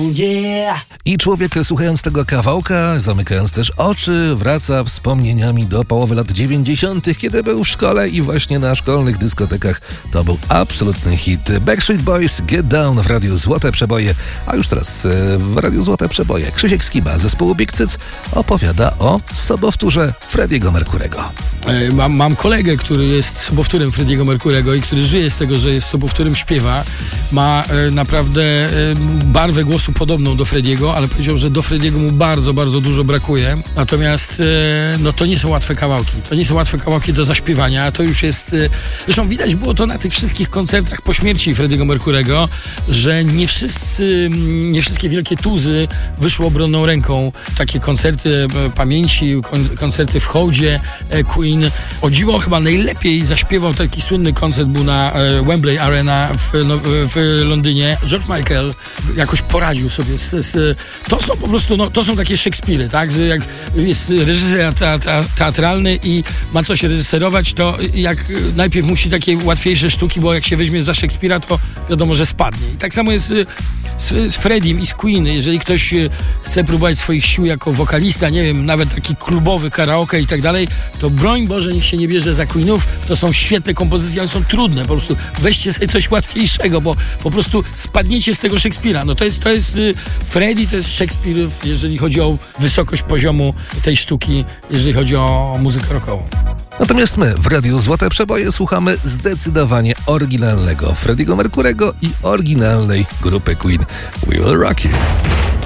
I człowiek, słuchając tego kawałka, zamykając też oczy, wraca wspomnieniami do połowy lat 90., kiedy był w szkole i właśnie na szkolnych dyskotekach to był absolutny hit. Backstreet Boys, Get Down w Radiu Złote Przeboje. A już teraz w Radiu Złote Przeboje Krzysiek Skiba, zespołu Big Cyc, opowiada o sobowtórze Freddie'ego Mercurego. Mam kolegę, który jest sobowtórem Freddie'ego Mercurego i który żyje z tego, że jest sobowtórem, śpiewa. Ma naprawdę barwę głosu podobną do Freddie'ego, ale powiedział, że do Freddie'ego mu bardzo, bardzo dużo brakuje. Natomiast no to nie są łatwe kawałki. To nie są łatwe kawałki do zaśpiewania. To już jest... Zresztą widać było to na tych wszystkich koncertach po śmierci Freddie'ego Mercurego, że nie wszystkie wielkie tuzy wyszły obronną ręką. Takie koncerty pamięci, koncerty w hołdzie Queen. O dziwo chyba najlepiej zaśpiewał, taki słynny koncert był na Wembley Arena w Londynie. George Michael jakoś poradził sobie to są po prostu, no, to są takie Szekspiry, tak? Że jak jest reżyser teatralny i ma coś reżyserować, to jak najpierw musi takie łatwiejsze sztuki, bo jak się weźmie za Szekspira, to wiadomo, że spadnie. I tak samo jest z Freddiem i z Queen. Jeżeli ktoś chce próbować swoich sił jako wokalista, nie wiem, nawet taki klubowy karaoke i tak dalej, to broń Boże, niech się nie bierze za Queenów. To są świetne kompozycje, one są trudne. Po prostu weźcie sobie coś łatwiejszego, bo po prostu spadniecie z tego Szekspira. No to jest Freddie, to jest Szekspir, jeżeli chodzi o wysokość poziomu tej sztuki, jeżeli chodzi o muzykę rockową. Natomiast my w Radiu Złote Przeboje słuchamy zdecydowanie oryginalnego Freddie'ego Mercurego i oryginalnej grupy Queen We Will Rock You.